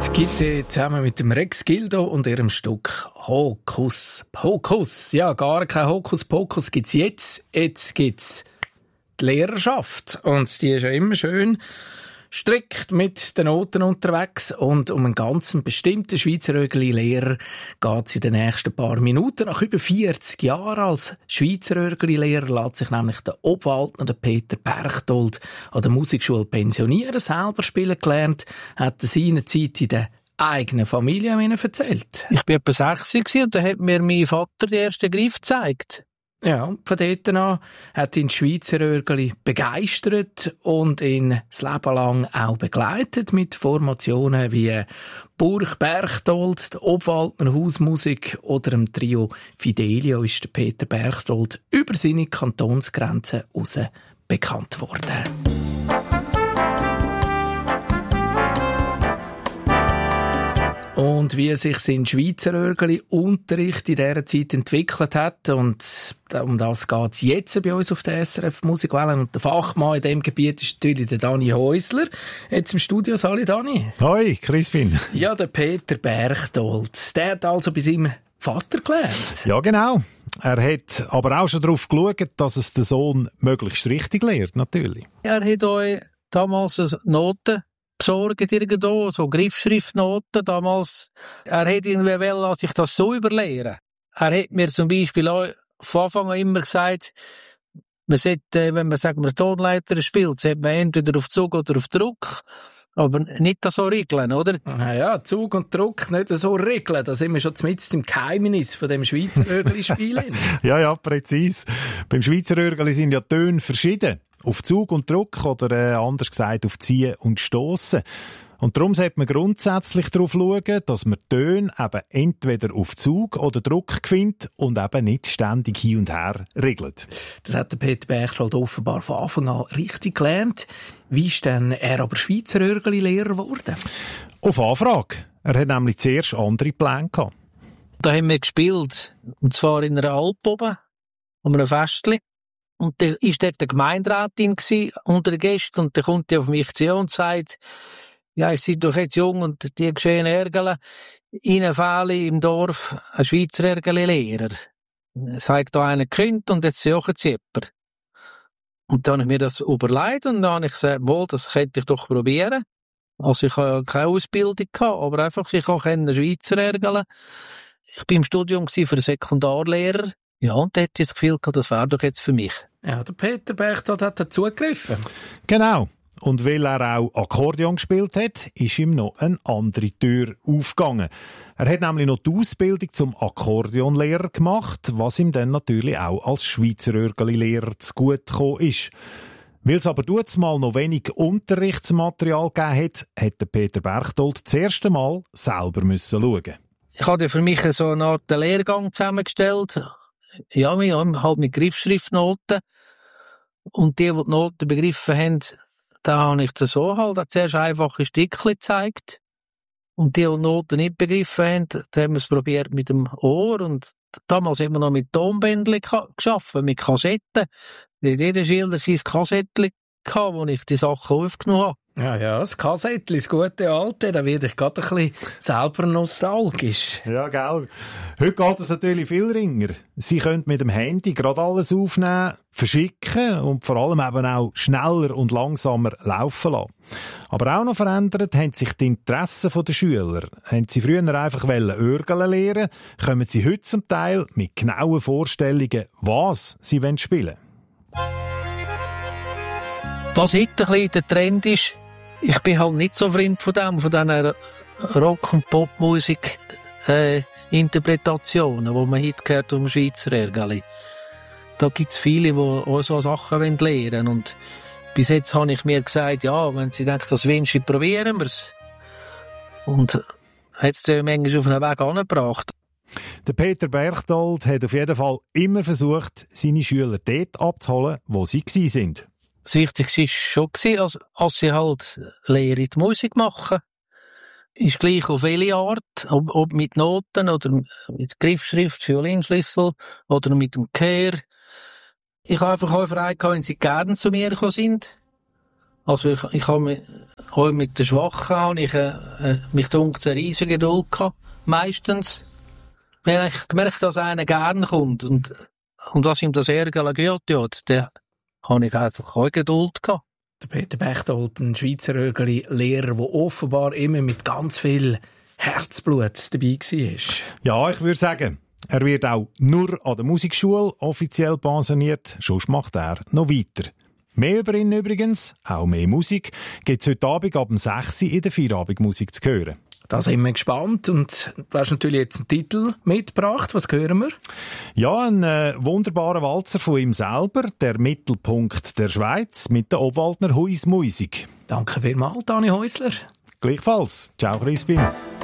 Die Gitte zusammen mit dem Rex Gildo und ihrem Stück Hokus Pokus. Ja, gar kein Hokus Pokus gibt's jetzt. Jetzt gibt's die Lehrerschaft. Und die ist ja immer schön strikt mit den Noten unterwegs. Und um einen ganz bestimmten Schweizerörgeli-Lehrer geht es in den nächsten paar Minuten. Nach über 40 Jahren als Schweizerörgeli-Lehrer lässt sich nämlich der Obwaldner der Peter Berchtold an der Musikschule pensionieren. Selber spielen gelernt, hat er seinerzeit in der eigenen Familie mir erzählt. Ich war etwa 60 und da hat mir mein Vater den ersten Griff gezeigt. Ja, und von dort an hat ihn die Schweizer Örgeli begeistert und ihn das Leben lang auch begleitet mit Formationen wie Burg Berchtold, der Obwaldner Hausmusik oder dem Trio Fidelio ist der Peter Berchtold über seine Kantonsgrenzen heraus bekannt worden. Und wie sich sein Schweizer Örgeli-Unterricht in dieser Zeit entwickelt hat. Und um das geht es jetzt bei uns auf der SRF Musikwelle. Und der Fachmann in diesem Gebiet ist natürlich der Dani Häusler. Jetzt im Studio. Hallo Dani. Hoi, Crispin. Ja, der Peter Berchtold. Der hat also bei seinem Vater gelernt. Ja, genau. Er hat aber auch schon darauf geschaut, dass es der Sohn möglichst richtig lernt, natürlich. Er hat euch damals Noten besorgt irgendwo, so Griffschriftnoten damals. Er hat irgendwie wollen, sich das so überlehren. Er hat mir zum Beispiel auch von Anfang an immer gesagt, man sollte, wenn man, sagen wir, Tonleiter spielt, sollte man entweder auf Zug oder auf Druck, aber nicht so regeln, oder? Ja, Zug und Druck nicht so regeln. Da sind wir schon mitten im Geheimnis von dem Schweizer Örgeli-Spiel. Ja, präzise. Beim Schweizer Örgeli sind ja Töne verschieden. Auf Zug und Druck oder anders gesagt auf Ziehen und Stossen. Und darum sollte man grundsätzlich darauf schauen, dass man Töne eben entweder auf Zug oder Druck findet und eben nicht ständig hin und her regelt. Das hat der Peter Berchtold offenbar von Anfang an richtig gelernt. Wie ist denn er aber Schweizer Örgeli-Lehrer geworden? Auf Anfrage. Er hat nämlich zuerst andere Pläne gehabt. Da haben wir gespielt, und zwar in einer Alp oben, an einem Festli. Und da war dort die Gemeinderätin unter den Gästen und dann kommt die auf mich zu und sagt, ja, ich sei doch jetzt jung und die geschehen Ärgele. Ihnen fehle im Dorf ein Schweizer Ärgele-Lehrer. Es hat da einen gekündigt und jetzt suchen sie jemanden. Und dann habe ich mir das überlegt und dann habe ich gesagt, wohl, das könnte ich doch probieren. Also ich habe ja keine Ausbildung gehabt, aber einfach, ich kann Schweizer Ärgele. Ich bin im Studium für Sekundarlehrer. Ja, und da hatte ich das Gefühl gehabt, das wäre doch jetzt für mich. Ja, der Peter Berchtold hat dazugegriffen. Genau. Und weil er auch Akkordeon gespielt hat, ist ihm noch eine andere Tür aufgegangen. Er hat nämlich noch die Ausbildung zum Akkordeonlehrer gemacht, was ihm dann natürlich auch als Schweizer Örgeli-Lehrer zugute gekommen ist. Weil es aber mal noch wenig Unterrichtsmaterial gegeben hat, hat der Peter Berchtold das erste Mal selber schauen. Ich habe für mich so eine Art Lehrgang zusammengestellt. Ja, wir haben halt mit Griffschriftnoten. Und die Noten begriffen haben, da habe ich das so halt zuerst einfache Stückchen gezeigt. Und die Noten nicht begriffen haben, da haben wir es probiert mit dem Ohr. Und damals haben wir noch mit Tonbändchen gearbeitet, mit Kassetten. Jeder Schüler sein Kassettchen gehabt, wo ich die Sachen aufgenommen habe. Ja, das Kassettchen, das gute Alte, da werde ich gerade ein bisschen selber nostalgisch. Ja, gell. Heute geht es natürlich viel ringer. Sie können mit dem Handy gerade alles aufnehmen, verschicken und vor allem eben auch schneller und langsamer laufen lassen. Aber auch noch verändert haben sich die Interessen der Schüler. Haben sie früher einfach Örgele lernen, kommen sie heute zum Teil mit genauen Vorstellungen, was sie spielen wollen. Was heute ein bisschen der Trend ist, ich bin halt nicht so fremd von diesen Rock- und Popmusik Interpretationen, die man heute gehört vom Schweizer Ärgeli. Da gibt es viele, die auch so Sachen lernen wollen. Und bis jetzt habe ich mir gesagt, ja, wenn sie denken, das wünsche ich, probieren wir es. Und hat es manchmal auf den Weg angebracht. Der Peter Berchtold hat auf jeden Fall immer versucht, seine Schüler dort abzuholen, wo sie waren. Das Wichtigste war schon, als sie halt Lehre in die Musik machen. Ist gleich auf welche Art, ob mit Noten oder mit Griffschrift, Violinschlüssel oder mit dem Kehr. Ich habe einfach auch gefragt, wenn sie gerne zu mir gekommen sind. Also ich habe auch mit den Schwachen habe ich mich dunkt eine riesige Geduld gehabt. Meistens. Wenn ich gemerkt, dass einer gerne kommt und was ihm das Ärger gehört hat, dann habe ich einfach auch Geduld gehabt. Der Peter Bechtold, ein Schweizer Rögeli-Lehrer, der offenbar immer mit ganz viel Herzblut dabei war. Ja, ich würde sagen, er wird auch nur an der Musikschule offiziell pensioniert, sonst macht er noch weiter. Mehr über ihn übrigens, auch mehr Musik, gibt es heute Abend ab 6 Uhr in der Feierabendmusik zu hören. Da sind wir gespannt und du hast natürlich jetzt einen Titel mitgebracht. Was hören wir? Ja, ein wunderbarer Walzer von ihm selber, der Mittelpunkt der Schweiz, mit der Obwaldner Huismusik. Danke vielmals, Dani Häusler. Gleichfalls. Ciao, Crispin.